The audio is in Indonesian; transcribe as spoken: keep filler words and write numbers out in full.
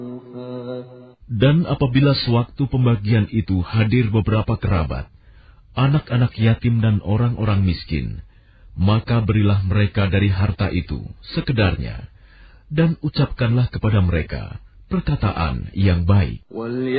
Dan apabila sewaktu pembagian itu hadir beberapa kerabat, anak-anak yatim dan orang-orang miskin, maka berilah mereka dari harta itu sekedarnya, dan ucapkanlah kepada mereka perkataan yang baik.